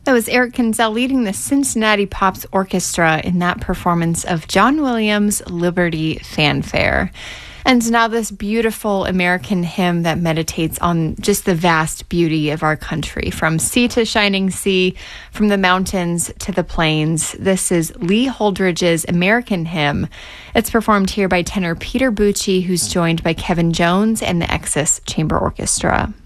That was Eric Kinzel leading the Cincinnati Pops Orchestra in that performance of John Williams' Liberty Fanfare. And now this beautiful American hymn that meditates on just the vast beauty of our country, from sea to shining sea, from the mountains to the plains. This is Lee Holdridge's American Hymn. It's performed here by tenor Peter Bucci, who's joined by Kevin Jones and the Exis Chamber Orchestra.